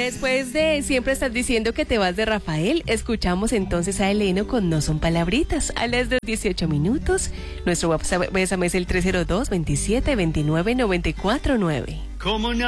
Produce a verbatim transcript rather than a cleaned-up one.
Después de siempre estás diciendo que te vas de Rafael, escuchamos entonces a Eleno con No Son Palabritas a las dos dieciocho minutos. Nuestro WhatsApp es el tres cero dos, veintisiete, veintinueve, noventa y cuatro nueve.